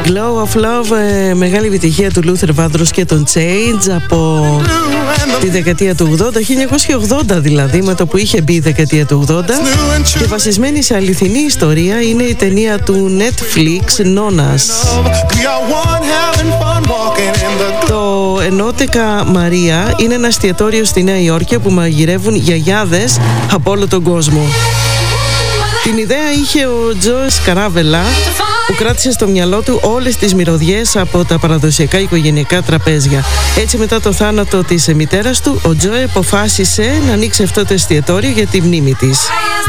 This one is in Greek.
Glow of Love, μεγάλη επιτυχία του Luther Vandross και των Change από τη δεκαετία του 80, 1980 δηλαδή, με το που είχε μπει η δεκαετία του 80, και βασισμένη σε αληθινή ιστορία είναι η ταινία του Netflix Nonnas. Το Ενώτικα Μαρία είναι ένα εστιατόριο στη Νέα Υόρκη που μαγειρεύουν γιαγιάδες από όλο τον κόσμο. Την ιδέα είχε ο Τζο Σκαράβελα, που κράτησε στο μυαλό του όλες τις μυρωδιές από τα παραδοσιακά οικογενειακά τραπέζια. Έτσι, μετά το θάνατο της μητέρας του, ο Τζο αποφάσισε να ανοίξει αυτό το εστιατόριο για τη μνήμη της.